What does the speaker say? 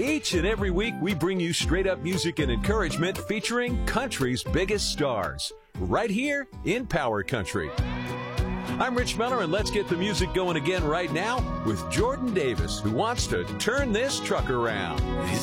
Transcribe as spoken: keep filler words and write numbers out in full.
Each and every week, we bring you straight-up music and encouragement featuring country's biggest stars, right here in Power Country. I'm Rich Miller, and let's get the music going again right now with Jordan Davis, who wants to turn this truck around.